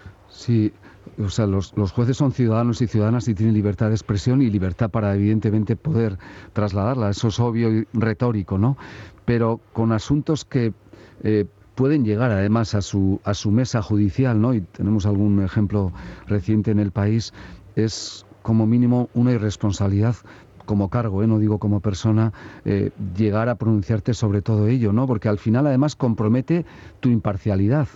Sí. O sea, los, los jueces son ciudadanos y ciudadanas y tienen libertad de expresión y libertad para, evidentemente, poder trasladarla. Eso es obvio y retórico, ¿no? Pero con asuntos que eh, pueden llegar, además, a su, a su mesa judicial, ¿no? Y tenemos algún ejemplo reciente en el país, es como mínimo una irresponsabilidad como cargo, ¿eh? No digo como persona, eh, llegar a pronunciarte sobre todo ello, ¿no? Porque al final, además, compromete tu imparcialidad.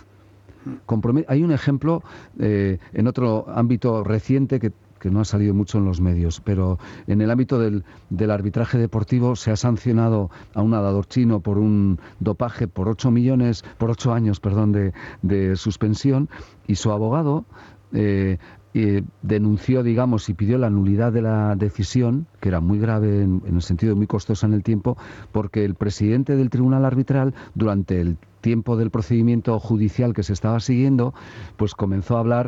Hay un ejemplo eh, en otro ámbito reciente que, que no ha salido mucho en los medios, pero en el ámbito del, del arbitraje deportivo se ha sancionado a un nadador chino por un dopaje por ocho millones, por ocho años, perdón, de, de suspensión, y su abogado eh, eh, denunció, digamos, y pidió la nulidad de la decisión, que era muy grave en, en el sentido muy costosa en el tiempo, porque el presidente del tribunal arbitral, durante el tiempo del procedimiento judicial que se estaba siguiendo, pues comenzó a hablar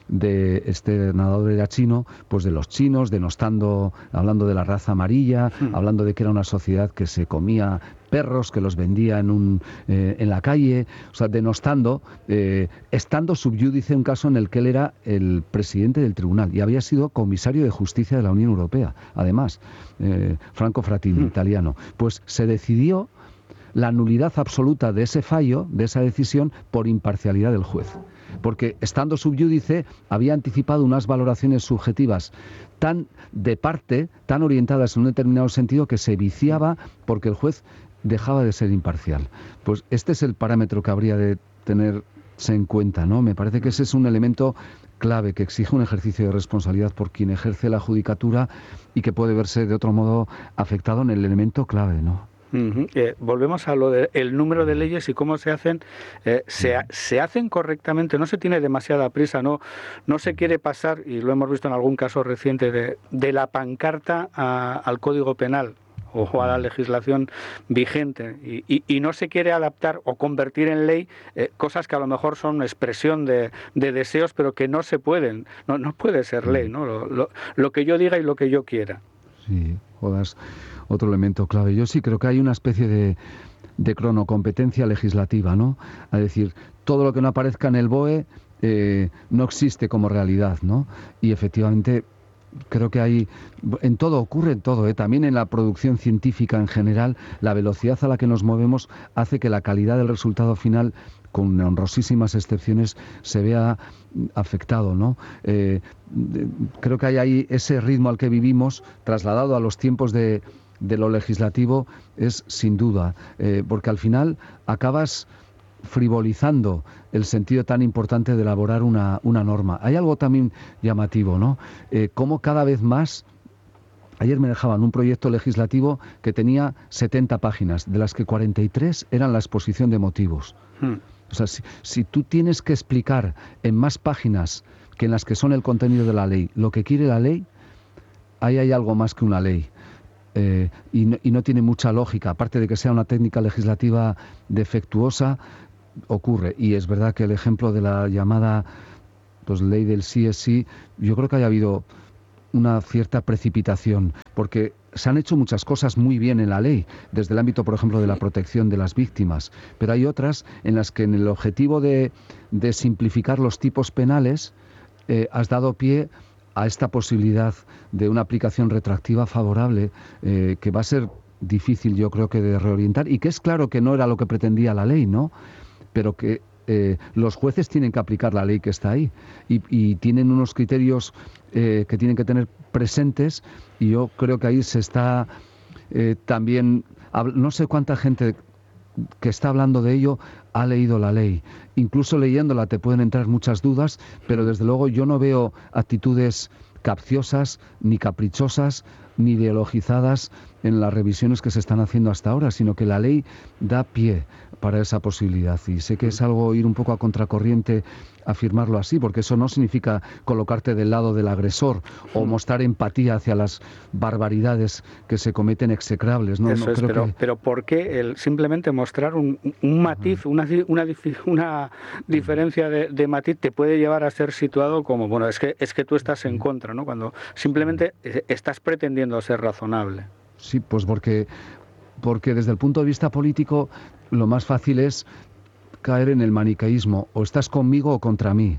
de este nadador era chino, pues de los chinos, denostando, hablando de la raza amarilla, mm. hablando de que era una sociedad que se comía perros, que los vendía en, un, eh, en la calle, o sea, denostando, eh, estando subyúdice un caso en el que él era el presidente del tribunal y había sido comisario de justicia de la Unión Europea, además, eh, Franco Frattini, mm. italiano. Pues se decidió la nulidad absoluta de ese fallo, de esa decisión, por imparcialidad del juez. Porque estando subyúdice había anticipado unas valoraciones subjetivas tan de parte, tan orientadas en un determinado sentido, que se viciaba porque el juez dejaba de ser imparcial. Pues este es el parámetro que habría de tenerse en cuenta, ¿no? Me parece que ese es un elemento clave que exige un ejercicio de responsabilidad por quien ejerce la judicatura y que puede verse de otro modo afectado en el elemento clave, ¿no? Uh-huh. Eh, volvemos a lo del número de leyes y cómo se hacen. Eh, se, se hacen correctamente, no se tiene demasiada prisa, no, no se quiere pasar, y lo hemos visto en algún caso reciente, de, de la pancarta a, al Código Penal o a la legislación vigente, y, y, y no se quiere adaptar o convertir en ley eh, cosas que a lo mejor son expresión de, de deseos, pero que no se pueden, no, no puede ser ley, ¿no? Lo, lo, lo que yo diga y lo que yo quiera. Sí, jodas. Otro elemento clave. Yo sí creo que hay una especie de, de cronocompetencia legislativa, ¿no? Es decir, todo lo que no aparezca en el B O E eh, no existe como realidad, ¿no? Y efectivamente creo que hay, en todo ocurre en todo, ¿eh? También en la producción científica en general, la velocidad a la que nos movemos hace que la calidad del resultado final, con honrosísimas excepciones, se vea afectado, ¿no? Eh, creo que hay ahí ese ritmo al que vivimos, trasladado a los tiempos de, de lo legislativo, es sin duda, eh, porque al final acabas frivolizando el sentido tan importante de elaborar una, una norma. Hay algo también llamativo, ¿no? Eh, cómo cada vez más. Ayer me dejaban un proyecto legislativo que tenía setenta páginas, de las que cuarenta y tres eran la exposición de motivos. Hmm. O sea, si, si tú tienes que explicar en más páginas que en las que son el contenido de la ley lo que quiere la ley, ahí hay algo más que una ley. Eh, y, no, y no tiene mucha lógica, aparte de que sea una técnica legislativa defectuosa, ocurre. Y es verdad que el ejemplo de la llamada pues, ley del sí es sí, yo creo que haya habido una cierta precipitación, porque se han hecho muchas cosas muy bien en la ley, desde el ámbito, por ejemplo, de la protección de las víctimas, pero hay otras en las que en el objetivo de, de simplificar los tipos penales eh, has dado pie a esta posibilidad de una aplicación retroactiva favorable eh, que va a ser difícil, yo creo, que de reorientar, y que es claro que no era lo que pretendía la ley, ¿no? Pero que eh, los jueces tienen que aplicar la ley que está ahí y, y tienen unos criterios eh, que tienen que tener presentes, y yo creo que ahí se está eh, también, no sé cuánta gente que está hablando de ello ha leído la ley. Incluso leyéndola te pueden entrar muchas dudas, pero desde luego yo no veo actitudes capciosas, ni caprichosas, ni ideologizadas en las revisiones que se están haciendo hasta ahora, sino que la ley da pie para esa posibilidad. Y sé que es algo ir un poco a contracorriente afirmarlo así, porque eso no significa colocarte del lado del agresor o mostrar empatía hacia las barbaridades que se cometen execrables, ¿no? Eso no es, creo pero, que... pero ¿por qué el simplemente mostrar un, un matiz, una, una, una diferencia de, de matiz te puede llevar a ser situado como, bueno, es que, es que tú estás en contra, ¿no? Cuando simplemente estás pretendiendo ser razonable. Sí, pues porque, porque desde el punto de vista político lo más fácil es caer en el maniqueísmo, o estás conmigo o contra mí,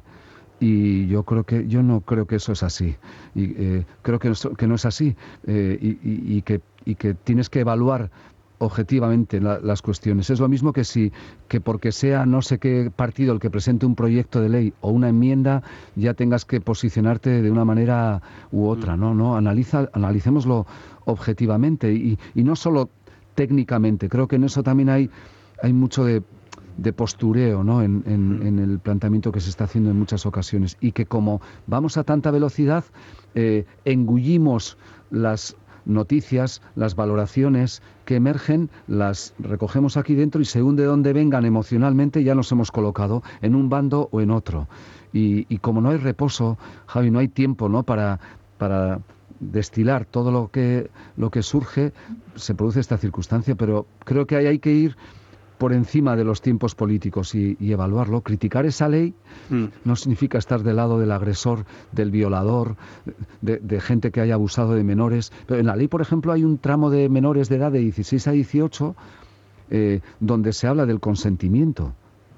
y yo creo que yo no creo que eso es así, y eh, creo que, eso, que no es así, eh, y, y, y, que, y que tienes que evaluar objetivamente la, las cuestiones. Es lo mismo que si que porque sea no sé qué partido el que presente un proyecto de ley o una enmienda ya tengas que posicionarte de una manera u otra, ¿no? ¿No? Analiza, analicémoslo objetivamente y, y no solo técnicamente. Creo que en eso también hay, hay mucho de, de postureo, ¿no? En, en, en el planteamiento que se está haciendo en muchas ocasiones, y que como vamos a tanta velocidad eh, engullimos las noticias, las valoraciones que emergen, las recogemos aquí dentro y según de dónde vengan emocionalmente ya nos hemos colocado en un bando o en otro. Y, y como no hay reposo, Javi, no hay tiempo, ¿no? para, para destilar todo lo que, lo que surge, se produce esta circunstancia, pero creo que ahí hay que ir por encima de los tiempos políticos y, y evaluarlo. Criticar esa ley mm. no significa estar del lado del agresor, del violador, de, de gente que haya abusado de menores. Pero en la ley, por ejemplo, hay un tramo de menores de edad de dieciséis a dieciocho eh, donde se habla del consentimiento.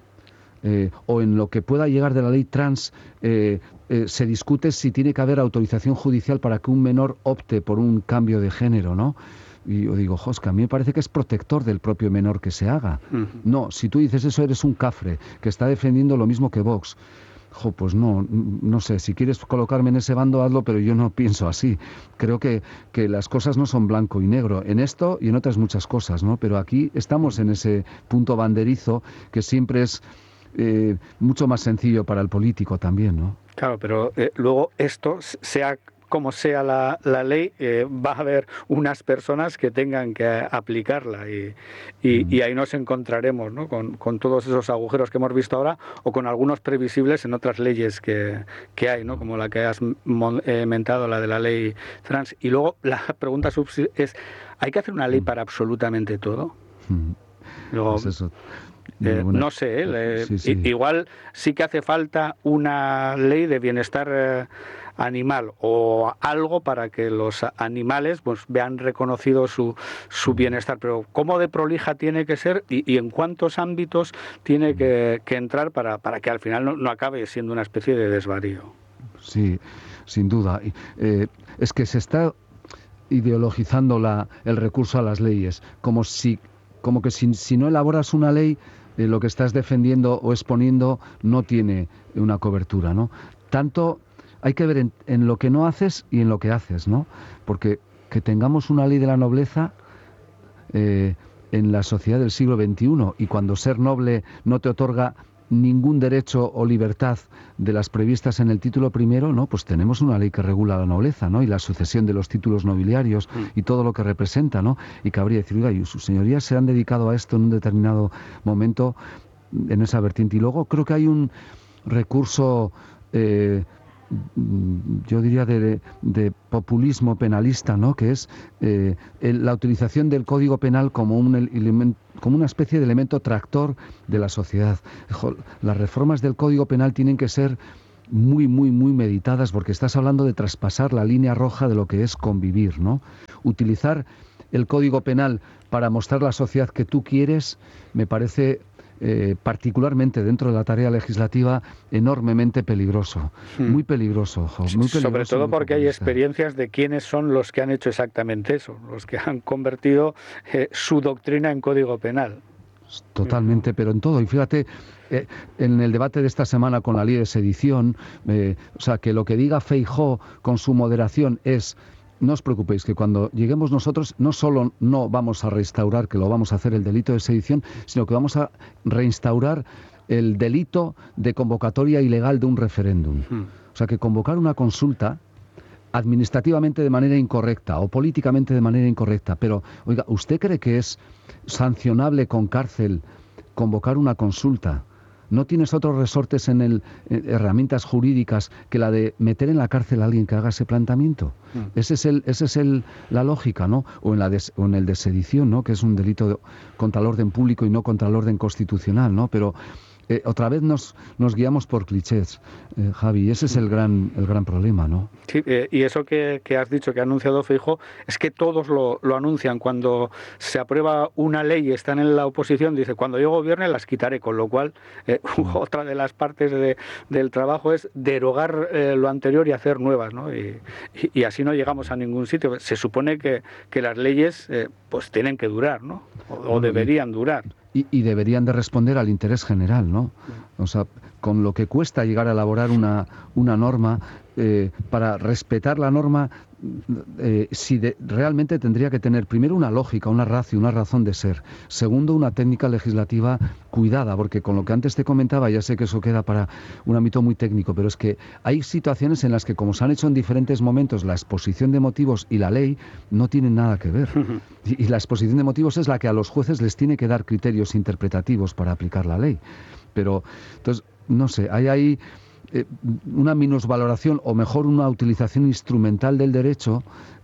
Eh, o en lo que pueda llegar de la ley trans, eh, eh, se discute si tiene que haber autorización judicial para que un menor opte por un cambio de género, ¿no? Y yo digo, Josca, a mí me parece que es protector del propio menor que se haga. Uh-huh. No, si tú dices eso eres un cafre que está defendiendo lo mismo que Vox. Jo, pues no, no sé, si quieres colocarme en ese bando, hazlo, pero yo no pienso así. Creo que, que las cosas no son blanco y negro, en esto y en otras muchas cosas, ¿no? Pero aquí estamos en ese punto banderizo que siempre es eh, mucho más sencillo para el político también, ¿no? Claro, pero eh, luego esto, sea como sea la, la ley, eh, va a haber unas personas que tengan que aplicarla y, y, mm. y ahí nos encontraremos, ¿no? con, con todos esos agujeros que hemos visto ahora o con algunos previsibles en otras leyes que, que hay, ¿no? Como la que has mentado, la de la ley trans. Y luego la pregunta es, ¿hay que hacer una ley mm. para absolutamente todo? Mm. Luego, pues eso. Eh, no sé, eh, sí, sí. igual sí que hace falta una ley de bienestar eh, animal o algo para que los animales pues vean reconocido su, su bienestar, pero cómo de prolija tiene que ser y, y en cuántos ámbitos tiene que, que entrar para, para que al final no, no acabe siendo una especie de desvarío. Sí, sin duda. Eh, es que se está ideologizando la, el recurso a las leyes, como si como que si, si no elaboras una ley, eh, lo que estás defendiendo o exponiendo no tiene una cobertura, ¿no? Tanto hay que ver en, en lo que no haces y en lo que haces, ¿no? Porque que tengamos una ley de la nobleza eh, en la sociedad del siglo veintiuno y cuando ser noble no te otorga ningún derecho o libertad de las previstas en el título primero, ¿no? Pues tenemos una ley que regula la nobleza, ¿no? Y la sucesión de los títulos nobiliarios y todo lo que representa, ¿no? Y cabría decir, oiga, y sus señorías se han dedicado a esto en un determinado momento en esa vertiente. Y luego creo que hay un recurso eh, yo diría de, de, de populismo penalista, ¿no? Que es eh, el, la utilización del Código Penal como un elemento, como una especie de elemento tractor de la sociedad. Las reformas del Código Penal tienen que ser muy, muy, muy meditadas porque estás hablando de traspasar la línea roja de lo que es convivir, ¿no? Utilizar el Código Penal para mostrar la sociedad que tú quieres me parece Eh, particularmente dentro de la tarea legislativa, enormemente peligroso, hmm. muy peligroso, jo, muy peligroso. Sobre todo porque hay experiencias de quiénes son los que han hecho exactamente eso, los que han convertido eh, su doctrina en código penal. Totalmente, pero en todo. Y fíjate, eh, en el debate de esta semana con la ley de sedición, eh, o sea, que lo que diga Feijóo con su moderación es: no os preocupéis, que cuando lleguemos nosotros no solo no vamos a restaurar, que lo vamos a hacer, el delito de sedición, sino que vamos a reinstaurar el delito de convocatoria ilegal de un referéndum. Hmm. O sea, que convocar una consulta administrativamente de manera incorrecta o políticamente de manera incorrecta, pero, oiga, ¿usted cree que es sancionable con cárcel convocar una consulta? ¿No tienes otros resortes en el en herramientas jurídicas que la de meter en la cárcel a alguien que haga ese planteamiento? Mm. Ese es el, ese es el, la lógica, ¿no? O en la de, o en el de sedición, ¿no? Que es un delito de, contra el orden público y no contra el orden constitucional, ¿no? Pero eh, otra vez nos, nos guiamos por clichés, eh, Javi, y ese es el gran, el gran problema, ¿no? Sí, eh, y eso que, que has dicho, que ha anunciado Feijóo, es que todos lo, lo anuncian. Cuando se aprueba una ley y están en la oposición, dice, cuando yo gobierne las quitaré, con lo cual eh, mm. otra de las partes de, del trabajo es derogar eh, lo anterior y hacer nuevas, ¿no? Y, y, y así no llegamos a ningún sitio. Se supone que, que las leyes eh, pues tienen que durar, ¿no? O, o deberían durar. Y, y deberían de responder al interés general, ¿no? O sea, con lo que cuesta llegar a elaborar una, una norma, eh, para respetar la norma, eh, si de, realmente tendría que tener primero una lógica, una ratio, una razón de ser. Segundo, una técnica legislativa cuidada, porque con lo que antes te comentaba, ya sé que eso queda para un ámbito muy técnico, pero es que hay situaciones en las que, como se han hecho en diferentes momentos, la exposición de motivos y la ley no tienen nada que ver. Y, y la exposición de motivos es la que a los jueces les tiene que dar criterios interpretativos para aplicar la ley. Pero, entonces, no sé, hay ahí eh, una minusvaloración o mejor una utilización instrumental del derecho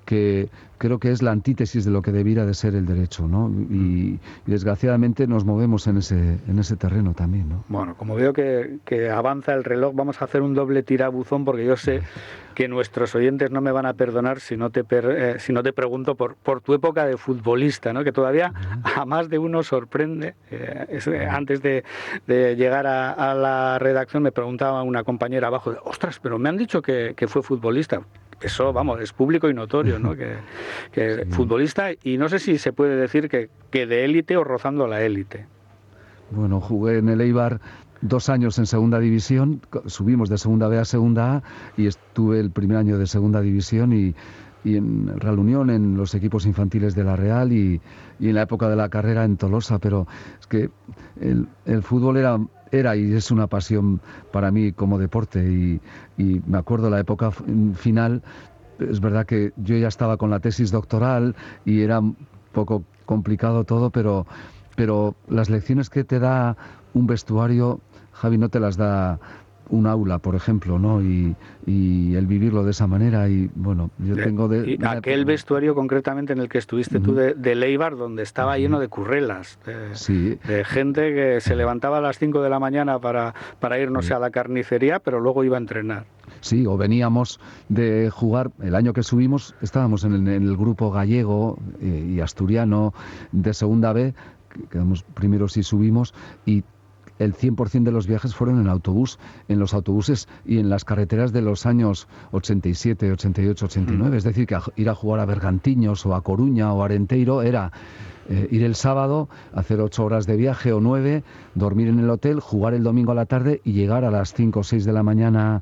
que creo que es la antítesis de lo que debiera de ser el derecho, ¿no? Y, y desgraciadamente nos movemos en ese en ese terreno también, ¿no? Bueno, como veo que, que avanza el reloj, vamos a hacer un doble tirabuzón, porque yo sé que nuestros oyentes no me van a perdonar si no te per, eh, si no te pregunto por por tu época de futbolista, ¿no? Que todavía a más de uno sorprende. Eh, es, eh, antes de, de llegar a, a la redacción me preguntaba una compañera abajo, ostras, pero me han dicho que, que fue futbolista. Eso, vamos, es público y notorio, ¿no? Que, que sí. Futbolista, y no sé si se puede decir que, que de élite o rozando la élite. Bueno, jugué en el Eibar dos años en segunda división, subimos de segunda B a segunda A y estuve el primer año de segunda división y, y en Real Unión, en los equipos infantiles de la Real y, y en la época de la carrera en Tolosa, pero es que el, el fútbol era... Era y es una pasión para mí como deporte y, y me acuerdo la época final, es verdad que yo ya estaba con la tesis doctoral y era un poco complicado todo, pero, pero las lecciones que te da un vestuario, Javi, no te las da un aula, por ejemplo, ¿no? Y, y el vivirlo de esa manera y bueno, yo tengo de... Y aquel época... vestuario concretamente en el que estuviste uh-huh. tú de, de Eibar, donde estaba uh-huh. lleno de currelas, de, sí. de gente que se levantaba a las cinco de la mañana para, para ir, no sé, a la carnicería, pero luego iba a entrenar. Sí, o veníamos de jugar, el año que subimos, estábamos en el, en el grupo gallego eh, y asturiano de segunda B, quedamos primeros y subimos, y el cien por ciento de los viajes fueron en autobús, en los autobuses y en las carreteras de los años ochenta y siete, ochenta y ocho, ochenta y nueve. Mm. Es decir, que ir a jugar a Bergantiños o a Coruña o a Arenteiro era eh, ir el sábado, hacer ocho horas de viaje o nueve, dormir en el hotel, jugar el domingo a la tarde y llegar a las cinco o seis de la mañana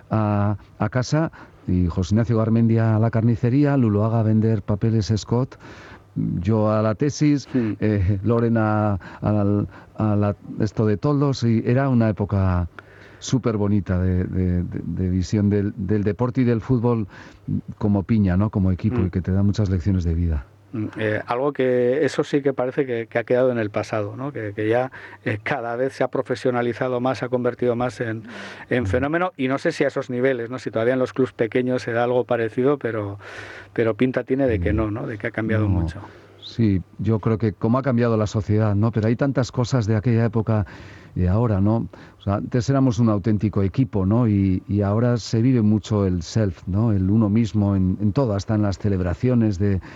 a, a casa, y José Ignacio Garmendia a la carnicería, Luloaga a vender papeles Scott, yo a la tesis, sí. eh, Loren a, a, a la, esto de toldos, y era una época súper bonita de, de, de, de visión del, del deporte y del fútbol como piña, ¿no? Como equipo, mm. y que te da muchas lecciones de vida. Eh, algo que eso sí que parece que, que ha quedado en el pasado, ¿no? que, que ya eh, cada vez se ha profesionalizado más, se ha convertido más en, en fenómeno, y no sé si a esos niveles, ¿no? Si todavía en los clubs pequeños se da algo parecido, pero, pero pinta tiene de que no, ¿no? De que ha cambiado no. mucho. Sí, yo creo que como ha cambiado la sociedad, ¿no? Pero hay tantas cosas de aquella época y ahora, ¿no? O sea, antes éramos un auténtico equipo, ¿no? Y, y ahora se vive mucho el self, ¿no? El uno mismo en, en todo, hasta en las celebraciones de,